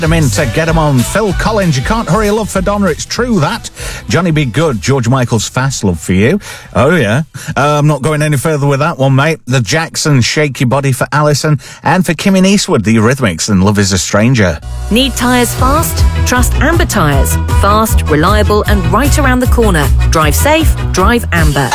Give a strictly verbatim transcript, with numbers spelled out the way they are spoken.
them in to get them on. Phil Collins, You Can't Hurry Love for Donna. It's true that. Johnny Be Good, George Michael's Fast Love for You. Oh, yeah. Uh, I'm not going any further with that one, mate. The Jacksons, Shake Your Body for Alison. And for Kimmy Eastwood, The Eurythmics and Love Is a Stranger. Need tyres fast? Trust Amber Tyres. Fast, reliable and right around the corner. Drive safe, drive Amber.